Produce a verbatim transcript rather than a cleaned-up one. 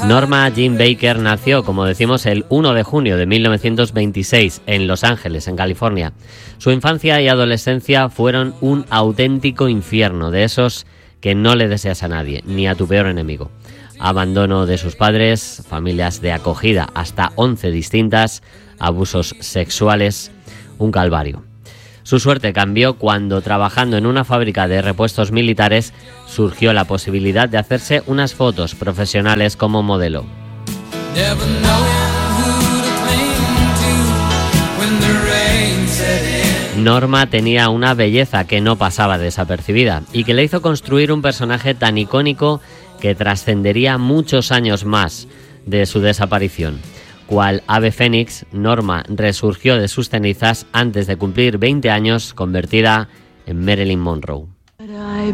Norma Jean Baker nació, como decimos, el uno de junio de mil novecientos veintiséis en Los Ángeles, en California. Su infancia y adolescencia fueron un auténtico infierno, de esos que no le deseas a nadie, ni a tu peor enemigo. Abandono de sus padres, familias de acogida, hasta once distintas, abusos sexuales, un calvario. Su suerte cambió cuando, trabajando en una fábrica de repuestos militares, surgió la posibilidad de hacerse unas fotos profesionales como modelo. Norma tenía una belleza que no pasaba desapercibida y que le hizo construir un personaje tan icónico que trascendería muchos años más de su desaparición. Cual ave fénix, Norma resurgió de sus cenizas antes de cumplir veinte años, convertida en Marilyn Monroe.